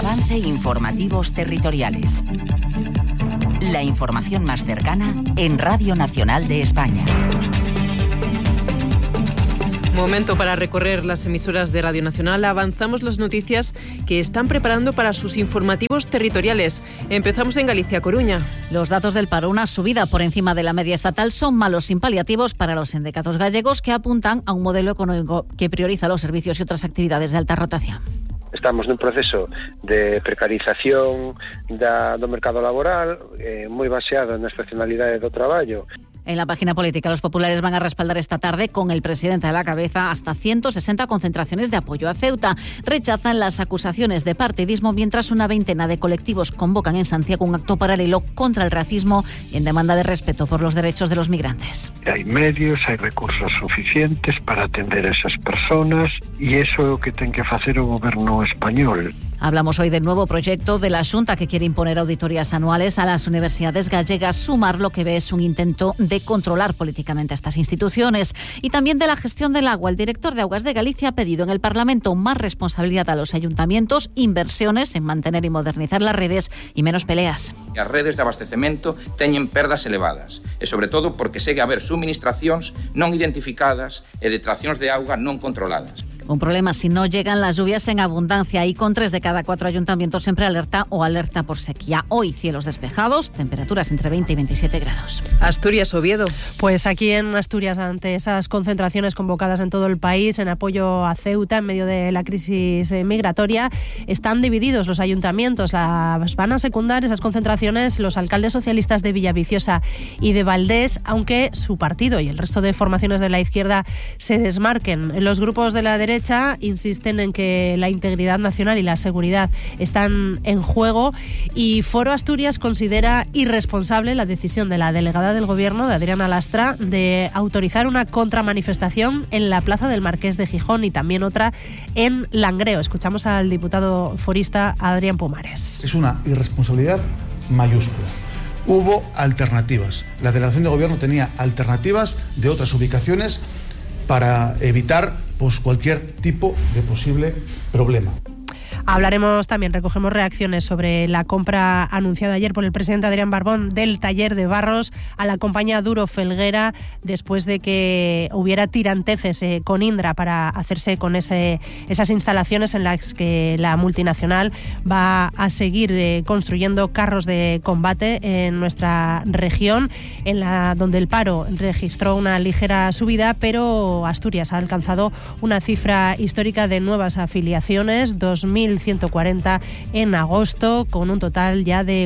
Avance Informativos Territoriales. La información más cercana en Radio Nacional de España. Momento para recorrer las emisoras de Radio Nacional. Avanzamos las noticias que están preparando para sus informativos territoriales. Empezamos en Galicia, Coruña. Los datos del paro, una subida por encima de la media estatal, son malos sin paliativos para los sindicatos gallegos, que apuntan a un modelo económico que prioriza los servicios y otras actividades de alta rotación. Estamos nun proceso de precarización do mercado laboral, moi baseado na estacionalidade do traballo. En la página política, los populares van a respaldar esta tarde, con el presidente a la cabeza, hasta 160 concentraciones de apoyo a Ceuta. Rechazan las acusaciones de partidismo, mientras una veintena de colectivos convocan en Santiago un acto paralelo contra el racismo y en demanda de respeto por los derechos de los migrantes. Hay medios, hay recursos suficientes para atender a esas personas e iso é o que ten que facer o goberno español. Hablamos hoy del nuevo proyecto de la Xunta, que quiere imponer auditorías anuales a las universidades gallegas. Sumar lo que ve es un intento de controlar políticamente a estas instituciones. Y también de la gestión del agua. El director de Augas de Galicia ha pedido en el Parlamento más responsabilidad a los ayuntamientos, inversiones en mantener y modernizar las redes y menos peleas. As redes de abastecemento teñen perdas elevadas e, sobre todo, porque segue a haber suministracións non identificadas e detraccións de auga non controladas. Un problema si no llegan las lluvias en abundancia, y con 3 de cada 4 ayuntamientos siempre alerta o alerta por sequía. Hoy cielos despejados, temperaturas entre 20 y 27 grados. Asturias, Oviedo. Pues aquí en Asturias, ante esas concentraciones convocadas en todo el país en apoyo a Ceuta en medio de la crisis migratoria, están divididos los ayuntamientos. Las van a secundar esas concentraciones los alcaldes socialistas de Villaviciosa y de Valdés, aunque su partido y el resto de formaciones de la izquierda se desmarquen. Los grupos de la derecha insisten en que la integridad nacional y la seguridad están en juego, y Foro Asturias considera irresponsable la decisión de la delegada del Gobierno, de Adriana Lastra, de autorizar una contramanifestación en la Plaza del Marqués de Gijón y también otra en Langreo. Escuchamos al diputado forista Adrián Pomares. Es una irresponsabilidad mayúscula. Hubo alternativas. La delegación de Gobierno tenía alternativas de otras ubicaciones para evitar cualquier tipo de posible problema. Hablaremos también, recogemos reacciones sobre la compra anunciada ayer por el presidente Adrián Barbón del taller de Barros a la compañía Duro Felguera, después de que hubiera tiranteces con Indra para hacerse con esas instalaciones en las que la multinacional va a seguir construyendo carros de combate en nuestra región, donde el paro registró una ligera subida, pero Asturias ha alcanzado una cifra histórica de nuevas afiliaciones, 2.140 en agosto, con un total ya de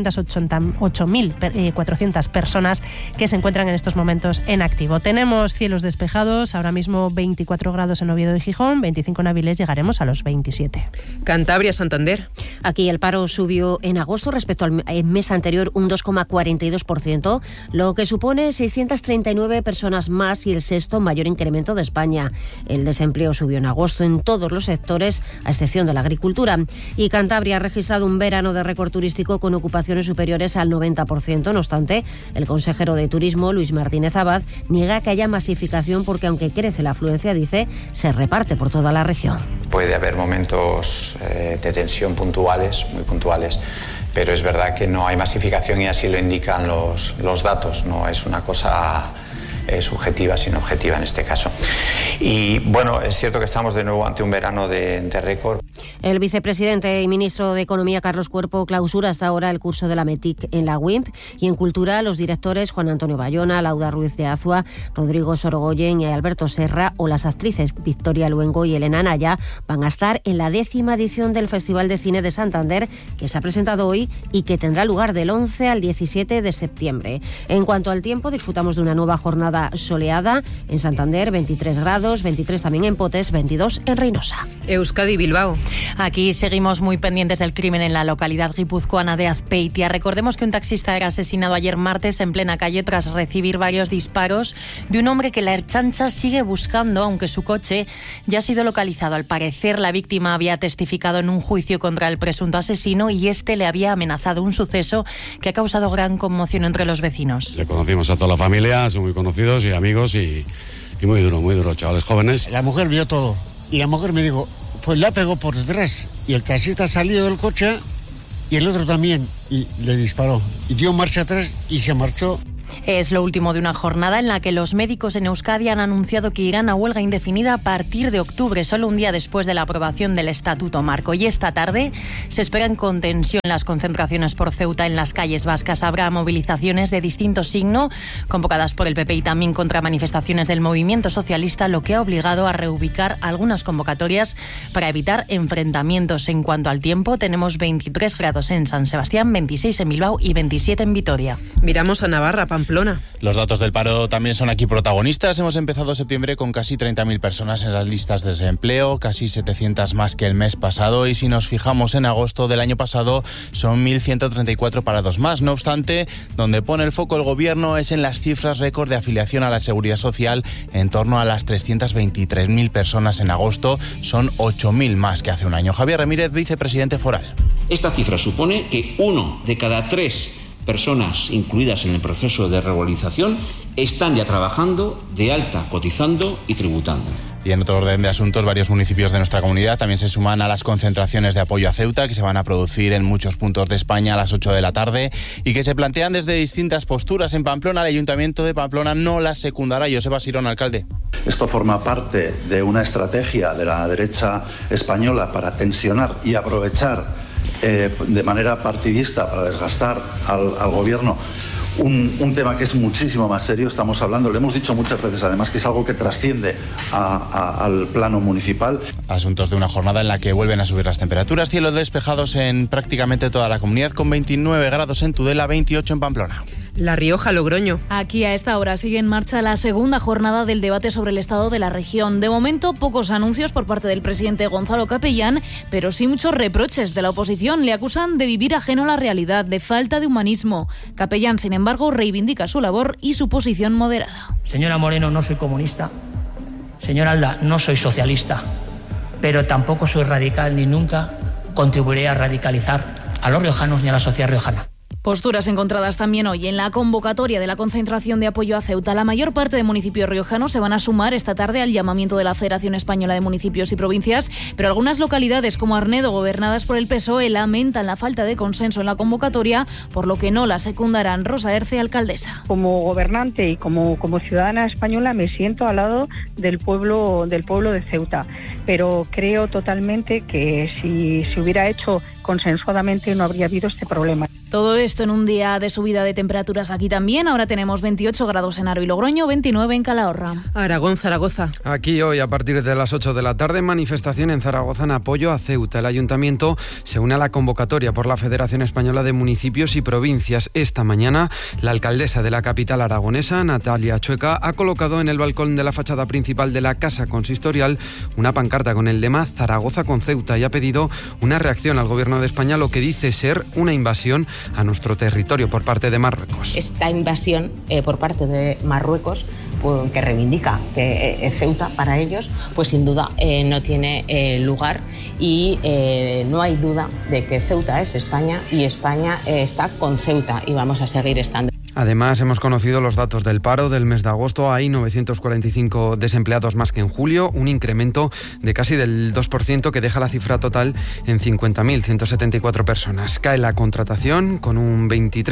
408.400 personas que se encuentran en estos momentos en activo. Tenemos cielos despejados, ahora mismo 24 grados en Oviedo y Gijón, 25 en Avilés, llegaremos a los 27. Cantabria, Santander. Aquí el paro subió en agosto respecto al mes anterior un 2,42%, lo que supone 639 personas más y el sexto mayor incremento de España. El desempleo subió en agosto en todos los sectores, a excepción de la agricultura. Y Cantabria ha registrado un verano de récord turístico con ocupaciones superiores al 90%. No obstante, el consejero de Turismo, Luis Martínez Abad, niega que haya masificación porque, aunque crece la afluencia, dice, se reparte por toda la región. Puede haber momentos de tensión puntuales, muy puntuales, pero es verdad que no hay masificación y así lo indican los datos. No es una cosa subjetiva, sino objetiva en este caso. Y bueno, es cierto que estamos de nuevo ante un verano de récord. El vicepresidente y ministro de Economía, Carlos Cuerpo, clausura hasta ahora el curso de la METIC en la WIMP, y en Cultura los directores Juan Antonio Bayona, Lauda Ruiz de Azua, Rodrigo Sorogoyen y Alberto Serra, o las actrices Victoria Luengo y Elena Naya, van a estar en la 10ª edición del Festival de Cine de Santander, que se ha presentado hoy y que tendrá lugar del 11 al 17 de septiembre. En cuanto al tiempo, disfrutamos de una nueva jornada soleada en Santander, 23 grados, 23 también en Potes, 22 en Reynosa. Euskadi, Bilbao. Aquí seguimos muy pendientes del crimen en la localidad guipuzcoana de Azpeitia. Recordemos que un taxista era asesinado ayer martes en plena calle tras recibir varios disparos de un hombre que la Ertzaintza sigue buscando, aunque su coche ya ha sido localizado. Al parecer, la víctima había testificado en un juicio contra el presunto asesino y este le había amenazado, un suceso que ha causado gran conmoción entre los vecinos. Le conocimos a toda la familia, son muy conocidos y amigos y muy duro, chavales jóvenes. La mujer vio todo y la mujer me dijo, pues la pegó por detrás y el taxista ha salido del coche y el otro también y le disparó y dio marcha atrás y se marchó. Es lo último de una jornada en la que los médicos en Euskadi han anunciado que irán a huelga indefinida a partir de octubre, solo un día después de la aprobación del Estatuto Marco. Y esta tarde se esperan con tensión las concentraciones por Ceuta en las calles vascas. Habrá movilizaciones de distinto signo, convocadas por el PP y también contra manifestaciones del movimiento socialista, lo que ha obligado a reubicar algunas convocatorias para evitar enfrentamientos. En cuanto al tiempo, tenemos 23 grados en San Sebastián, 26 en Bilbao y 27 en Vitoria. Miramos a Navarra, Pamplona. Los datos del paro también son aquí protagonistas. Hemos empezado septiembre con casi 30.000 personas en las listas de desempleo, casi 700 más que el mes pasado, y si nos fijamos en agosto del año pasado son 1.134 parados más. No obstante, donde pone el foco el gobierno es en las cifras récord de afiliación a la Seguridad Social, en torno a las 323.000 personas en agosto, son 8.000 más que hace un año. Javier Ramírez, vicepresidente foral. Esta cifra supone que 1 de cada 3 personas incluidas en el proceso de regularización están ya trabajando, de alta, cotizando y tributando. Y en otro orden de asuntos, varios municipios de nuestra comunidad también se suman a las concentraciones de apoyo a Ceuta, que se van a producir en muchos puntos de España a las 8 de la tarde y que se plantean desde distintas posturas. En Pamplona, el Ayuntamiento de Pamplona no las secundará. Joseba Sirón, alcalde. Esto forma parte de una estrategia de la derecha española para tensionar y aprovechar de manera partidista para desgastar al gobierno un tema que es muchísimo más serio. Estamos hablando, lo hemos dicho muchas veces además, que es algo que trasciende al plano municipal. Asuntos de una jornada en la que vuelven a subir las temperaturas, cielos despejados en prácticamente toda la comunidad, con 29 grados en Tudela, 28 en Pamplona. La Rioja, Logroño. Aquí a esta hora sigue en marcha la segunda jornada del debate sobre el estado de la región. De momento, pocos anuncios por parte del presidente Gonzalo Capellán, pero sí muchos reproches de la oposición. Le acusan de vivir ajeno a la realidad, de falta de humanismo. Capellán, sin embargo, reivindica su labor y su posición moderada. Señora Moreno, no soy comunista. Señor Alda, no soy socialista. Pero tampoco soy radical ni nunca contribuiré a radicalizar a los riojanos ni a la sociedad riojana. Posturas encontradas también hoy en la convocatoria de la concentración de apoyo a Ceuta. La mayor parte de municipios riojanos se van a sumar esta tarde al llamamiento de la Federación Española de Municipios y Provincias, pero algunas localidades como Arnedo, gobernadas por el PSOE, lamentan la falta de consenso en la convocatoria, por lo que no la secundarán. Rosa Herce, alcaldesa. Como gobernante y como ciudadana española me siento al lado del pueblo de Ceuta, pero creo totalmente que si se hubiera hecho consensuadamente no habría habido este problema. Todo esto en un día de subida de temperaturas aquí también. Ahora tenemos 28 grados en Aro y Logroño, 29 en Calahorra. Aragón, Zaragoza. Aquí hoy, a partir de las 8 de la tarde, manifestación en Zaragoza en apoyo a Ceuta. El Ayuntamiento se une a la convocatoria por la Federación Española de Municipios y Provincias. Esta mañana, la alcaldesa de la capital aragonesa, Natalia Chueca, ha colocado en el balcón de la fachada principal de la Casa Consistorial una pancarta con el lema Zaragoza con Ceuta y ha pedido una reacción al Gobierno de España, lo que dice ser una invasión a nuestro territorio por parte de Marruecos. Esta invasión por parte de Marruecos, que reivindica que Ceuta para ellos, pues sin duda no tiene lugar y no hay duda de que Ceuta es España y España está con Ceuta y vamos a seguir estando. Además, hemos conocido los datos del paro del mes de agosto. Hay 945 desempleados más que en julio, un incremento de casi del 2% que deja la cifra total en 50.174 personas. Cae la contratación con un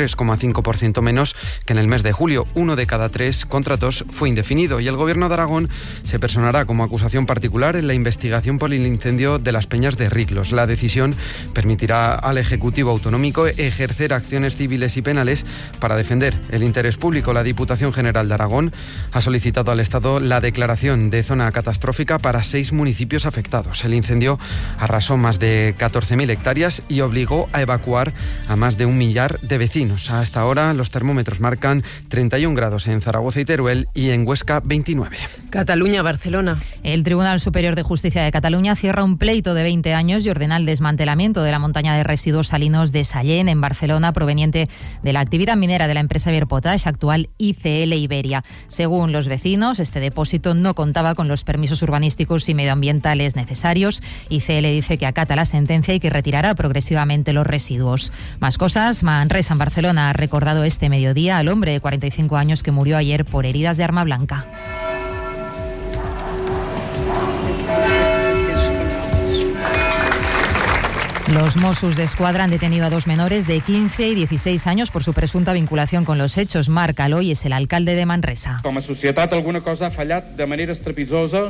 23,5% menos que en el mes de julio. 1 de cada 3 contratos fue indefinido y el Gobierno de Aragón se personará como acusación particular en la investigación por el incendio de las Peñas de Riclos. La decisión permitirá al Ejecutivo Autonómico ejercer acciones civiles y penales para defender el interés público. La Diputación General de Aragón ha solicitado al Estado la declaración de zona catastrófica para 6 municipios afectados. El incendio arrasó más de 14.000 hectáreas y obligó a evacuar a más de 1 millar de vecinos. Hasta ahora los termómetros marcan 31 grados en Zaragoza y Teruel y en Huesca 29. Cataluña, Barcelona. El Tribunal Superior de Justicia de Cataluña cierra un pleito de 20 años y ordena el desmantelamiento de la montaña de residuos salinos de Sallent, en Barcelona, proveniente de la actividad minera de la empresa Iber Potash, actual ICL Iberia. Según los vecinos, este depósito no contaba con los permisos urbanísticos y medioambientales necesarios. ICL dice que acata la sentencia y que retirará progresivamente los residuos. Más cosas. Manresa, en Barcelona, ha recordado este mediodía al hombre de 45 años que murió ayer por heridas de arma blanca. Los Mossos d'Esquadra han detenido a 2 menores de 15 y 16 años por su presunta vinculación con los hechos. Marc Aloy es el alcalde de Manresa. Como sociedad alguna cosa ha fallado de manera estrepitosa.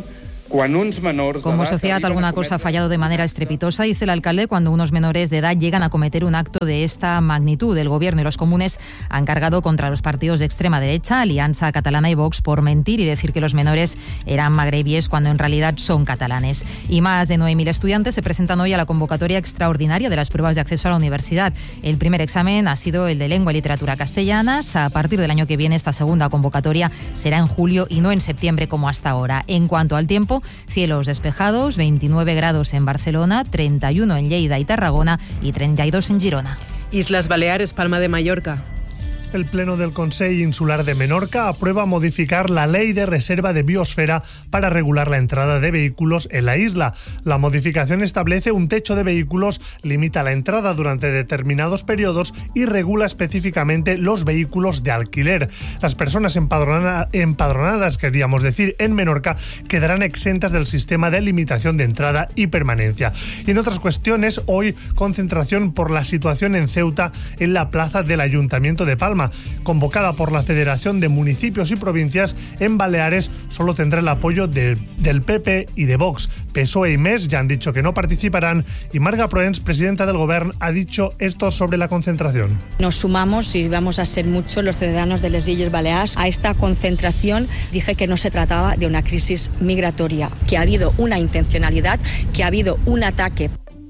Como sociedad alguna cosa ha fallado de manera estrepitosa, dice el alcalde, cuando unos menores de edad llegan a cometer un acto de esta magnitud. El Gobierno y los comunes han cargado contra los partidos de extrema derecha, Alianza Catalana y Vox, por mentir y decir que los menores eran magrebíes cuando en realidad son catalanes. Y más de 9.000 estudiantes se presentan hoy a la convocatoria extraordinaria de las pruebas de acceso a la universidad. El primer examen ha sido el de lengua y literatura castellanas. A partir del año que viene, esta segunda convocatoria será en julio y no en septiembre como hasta ahora. En cuanto al tiempo, cielos despejados, 29 grados en Barcelona, 31 en Lleida y Tarragona y 32 en Girona. Islas Baleares, Palma de Mallorca. El Pleno del Consell Insular de Menorca aprueba modificar la Ley de Reserva de Biosfera para regular la entrada de vehículos en la isla. La modificación establece un techo de vehículos, limita la entrada durante determinados periodos y regula específicamente los vehículos de alquiler. Las personas empadronadas, queríamos decir, en Menorca, quedarán exentas del sistema de limitación de entrada y permanencia. Y en otras cuestiones, hoy concentración por la situación en Ceuta en la plaza del Ayuntamiento de Palma. Convocada por la Federación de Municipios y Provincias, en Baleares solo tendrá el apoyo del PP y de Vox. PSOE y MES ya han dicho que no participarán y Marga Proens, presidenta del Gobierno, ha dicho esto sobre la concentración. Nos sumamos y vamos a ser muchos los ciudadanos de les Illes Balears a esta concentración. Dije que no se trataba de una crisis migratoria, que ha habido una intencionalidad, que ha habido un ataque.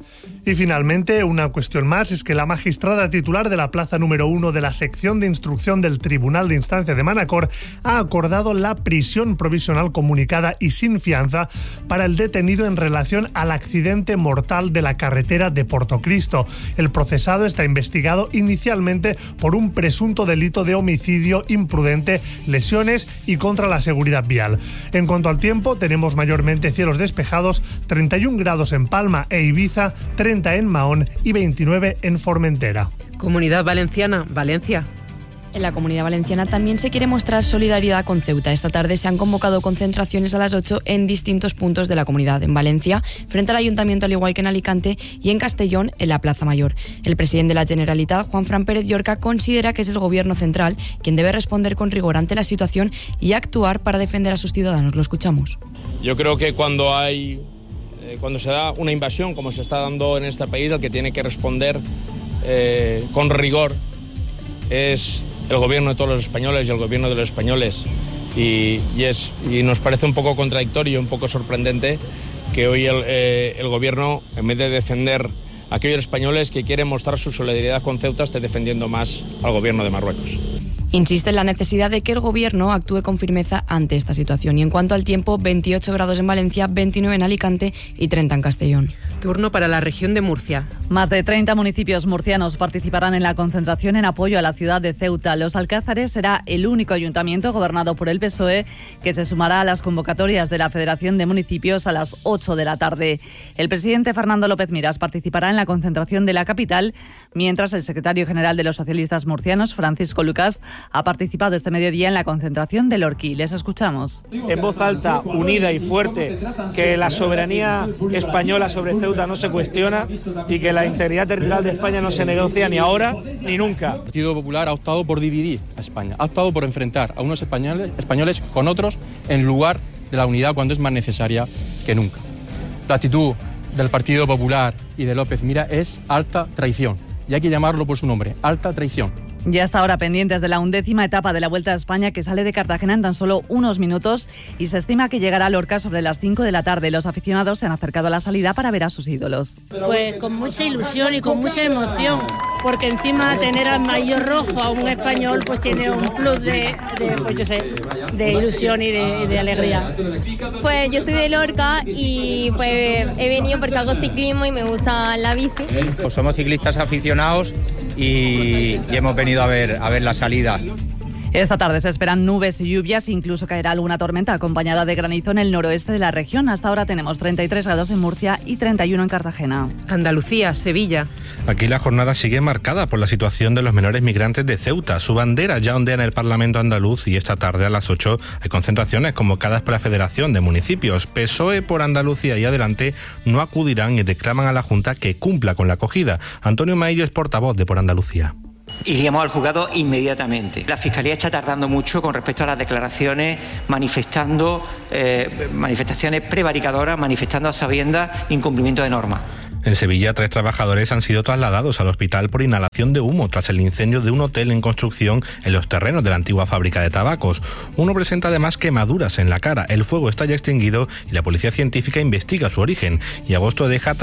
Y finalmente, una cuestión más es que la magistrada titular de la plaza número 1 de la sección de instrucción del Tribunal de Instancia de Manacor ha acordado la prisión provisional comunicada y sin fianza para el detenido en relación al accidente mortal de la carretera de Portocristo. El procesado está investigado inicialmente por un presunto delito de homicidio imprudente, lesiones y contra la seguridad vial. En cuanto al tiempo, tenemos mayormente cielos despejados, 31 grados en Palma e Ibiza, 30 en Mahón y 29 en Formentera. Comunidad Valenciana, Valencia. En la Comunidad Valenciana también se quiere mostrar solidaridad con Ceuta. Esta tarde se han convocado concentraciones a las 8 en distintos puntos de la comunidad. En Valencia, frente al Ayuntamiento, al igual que en Alicante, y en Castellón, en la Plaza Mayor. El presidente de la Generalitat, Juanfran Pérez Llorca, considera que es el Gobierno central quien debe responder con rigor ante la situación y actuar para defender a sus ciudadanos. Lo escuchamos. Yo creo que cuando se da una invasión, como se está dando en este país, el que tiene que responder con rigor es el gobierno de todos los españoles y el gobierno de los españoles. Y nos parece un poco contradictorio, un poco sorprendente que hoy el gobierno, en vez de defender a aquellos españoles que quieren mostrar su solidaridad con Ceuta, esté defendiendo más al gobierno de Marruecos. Insiste en la necesidad de que el Gobierno actúe con firmeza ante esta situación. Y en cuanto al tiempo, 28 grados en Valencia, 29 en Alicante y 30 en Castellón. Turno para la región de Murcia. Más de 30 municipios murcianos participarán en la concentración en apoyo a la ciudad de Ceuta. Los Alcázares será el único ayuntamiento gobernado por el PSOE que se sumará a las convocatorias de la Federación de Municipios a las 8 de la tarde. El presidente Fernando López Miras participará en la concentración de la capital, mientras el secretario general de los socialistas murcianos, Francisco Lucas, ha participado este mediodía en la concentración del Orquí. Les escuchamos. En voz alta, unida y fuerte, que la soberanía española sobre Ceuta no se cuestiona y que la integridad territorial de España no se negocia ni ahora ni nunca. El Partido Popular ha optado por dividir a España, ha optado por enfrentar a unos españoles con otros en lugar de la unidad cuando es más necesaria que nunca. La actitud del Partido Popular y de López Miras es alta traición, y hay que llamarlo por su nombre, alta traición. Ya hasta ahora pendientes de la 11ª etapa de la Vuelta a España, que sale de Cartagena en tan solo unos minutos y se estima que llegará a Lorca sobre las 5 de la tarde. Los aficionados se han acercado a la salida para ver a sus ídolos. Pues con mucha ilusión y con mucha emoción, porque encima tener al maillot rojo a un español pues tiene un plus de ilusión y de alegría. Pues yo soy de Lorca y pues he venido porque hago ciclismo y me gusta la bici. Pues somos ciclistas aficionados y hemos venido a ver la salida. Esta tarde se esperan nubes y lluvias, incluso caerá alguna tormenta acompañada de granizo en el noroeste de la región. Hasta ahora tenemos 33 grados en Murcia y 31 en Cartagena. Andalucía, Sevilla. Aquí la jornada sigue marcada por la situación de los menores migrantes de Ceuta. Su bandera ya ondea en el Parlamento andaluz y esta tarde a las 8 hay concentraciones convocadas por la Federación de Municipios. PSOE por Andalucía y Adelante no acudirán y reclaman a la Junta que cumpla con la acogida. Antonio Maillo es portavoz de Por Andalucía. Iríamos al juzgado inmediatamente. La Fiscalía está tardando mucho con respecto a las declaraciones, manifestaciones prevaricadoras, manifestando a sabiendas incumplimiento de normas. En Sevilla, 3 trabajadores han sido trasladados al hospital por inhalación de humo tras el incendio de un hotel en construcción en los terrenos de la antigua fábrica de tabacos. Uno presenta además quemaduras en la cara. El fuego está ya extinguido y la policía científica investiga su origen. Y agosto deja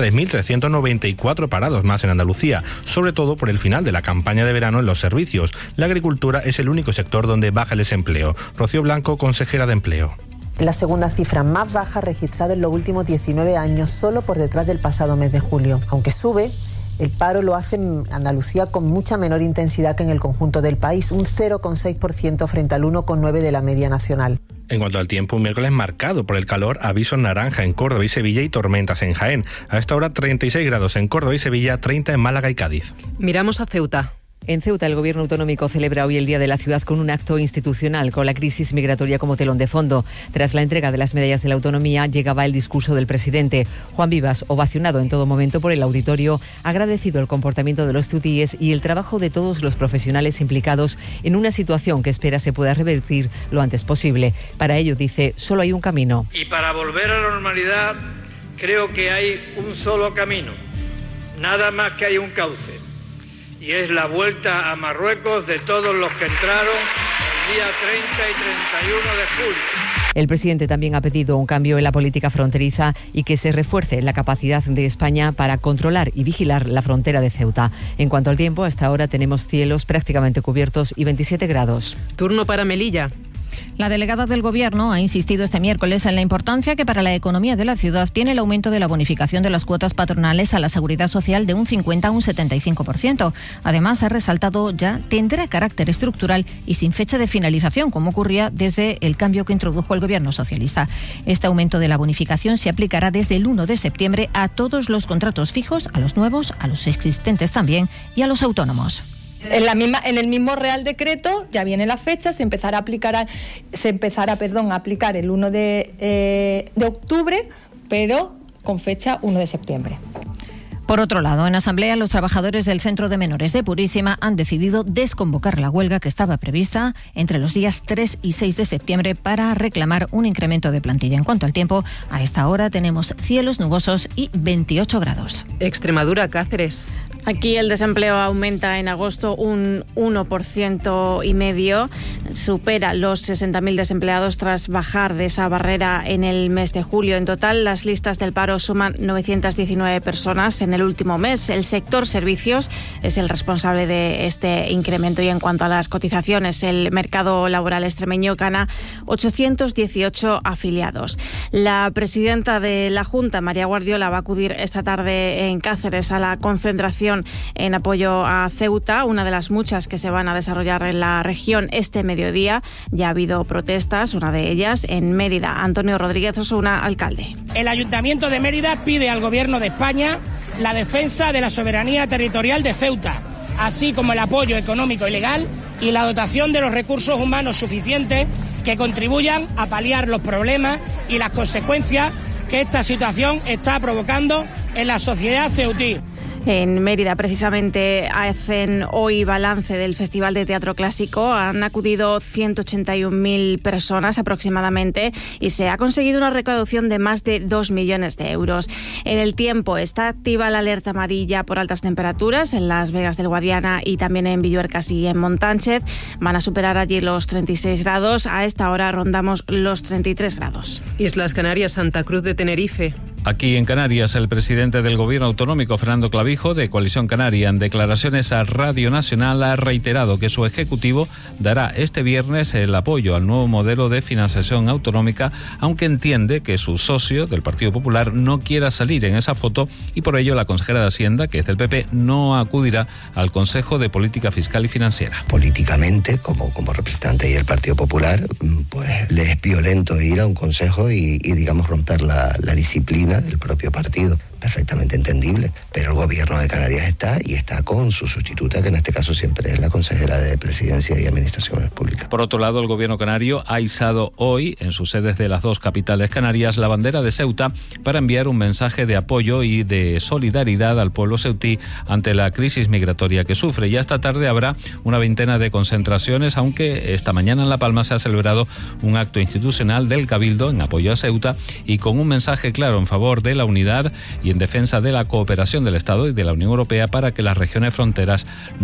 3.394 parados más en Andalucía, sobre todo por el final de la campaña de verano en los servicios. La agricultura es el único sector donde baja el desempleo. Rocío Blanco, consejera de Empleo. La segunda cifra más baja registrada en los últimos 19 años, solo por detrás del pasado mes de julio. Aunque sube, el paro lo hace en Andalucía con mucha menor intensidad que en el conjunto del país, un 0,6% frente al 1,9% de la media nacional. En cuanto al tiempo, un miércoles marcado por el calor, aviso naranja en Córdoba y Sevilla y tormentas en Jaén. A esta hora 36 grados en Córdoba y Sevilla, 30 en Málaga y Cádiz. Miramos a Ceuta. En Ceuta, el Gobierno autonómico celebra hoy el Día de la Ciudad con un acto institucional, con la crisis migratoria como telón de fondo. Tras la entrega de las medallas de la autonomía, llegaba el discurso del presidente. Juan Vivas, ovacionado en todo momento por el auditorio, ha agradecido el comportamiento de los ceutíes y el trabajo de todos los profesionales implicados en una situación que espera se pueda revertir lo antes posible. Para ello, dice, solo hay un camino. Y para volver a la normalidad, creo que hay un solo camino. Nada más que hay un cauce. Y es la vuelta a Marruecos de todos los que entraron el día 30 y 31 de julio. El presidente también ha pedido un cambio en la política fronteriza y que se refuerce la capacidad de España para controlar y vigilar la frontera de Ceuta. En cuanto al tiempo, hasta ahora tenemos cielos prácticamente cubiertos y 27 grados. Turno para Melilla. La delegada del Gobierno ha insistido este miércoles en la importancia que para la economía de la ciudad tiene el aumento de la bonificación de las cuotas patronales a la Seguridad Social de un 50 a un 75%. Además, ha resaltado ya tendrá carácter estructural y sin fecha de finalización, como ocurría desde el cambio que introdujo el Gobierno socialista. Este aumento de la bonificación se aplicará desde el 1 de septiembre a todos los contratos fijos, a los nuevos, a los existentes también y a los autónomos. En el mismo Real Decreto ya viene la fecha, se empezará a aplicar el 1 de octubre, pero con fecha 1 de septiembre. Por otro lado, en asamblea, los trabajadores del Centro de Menores de Purísima han decidido desconvocar la huelga que estaba prevista entre los días 3 y 6 de septiembre para reclamar un incremento de plantilla. En cuanto al tiempo, a esta hora tenemos cielos nubosos y 28 grados. Extremadura, Cáceres. Aquí el desempleo aumenta en agosto un 1,5%, supera los 60.000 desempleados tras bajar de esa barrera en el mes de julio. En total, las listas del paro suman 919 personas en el último mes. El sector servicios es el responsable de este incremento y en cuanto a las cotizaciones, el mercado laboral extremeño gana 818 afiliados. La presidenta de la Junta, María Guardiola, va a acudir esta tarde en Cáceres a la concentración en apoyo a Ceuta, una de las muchas que se van a desarrollar en la región este mediodía. Ya ha habido protestas, una de ellas en Mérida. Antonio Rodríguez Osuna, alcalde. El Ayuntamiento de Mérida pide al Gobierno de España la defensa de la soberanía territorial de Ceuta, así como el apoyo económico y legal y la dotación de los recursos humanos suficientes que contribuyan a paliar los problemas y las consecuencias que esta situación está provocando en la sociedad ceutí. En Mérida, precisamente, hacen hoy balance del Festival de Teatro Clásico. Han acudido 181.000 personas aproximadamente y se ha conseguido una recaudación de más de 2 millones de euros. En el tiempo, está activa la alerta amarilla por altas temperaturas en Las Vegas del Guadiana y también en Villuercas y en Montánchez. Van a superar allí los 36 grados. A esta hora rondamos los 33 grados. Islas Canarias, Santa Cruz de Tenerife. Aquí en Canarias, el presidente del Gobierno autonómico, Fernando Clavijo, de Coalición Canaria, en declaraciones a Radio Nacional, ha reiterado que su ejecutivo dará este viernes el apoyo al nuevo modelo de financiación autonómica, aunque entiende que su socio del Partido Popular no quiera salir en esa foto y por ello la consejera de Hacienda, que es del PP, no acudirá al Consejo de Política Fiscal y Financiera. Políticamente, como representante del Partido Popular, pues le es violento ir a un consejo y digamos romper la disciplina del propio partido. Perfectamente entendible, pero el Gobierno de Canarias está con su sustituta, que en este caso siempre es la consejera de Presidencia y Administraciones Públicas. Por otro lado, el Gobierno canario ha izado hoy, en sus sedes de las dos capitales canarias, la bandera de Ceuta para enviar un mensaje de apoyo y de solidaridad al pueblo ceutí ante la crisis migratoria que sufre. Ya esta tarde habrá una veintena de concentraciones, aunque esta mañana en La Palma se ha celebrado un acto institucional del Cabildo en apoyo a Ceuta y con un mensaje claro en favor de la unidad y en defensa de la cooperación del Estado y de la Unión Europea para que las regiones fronteras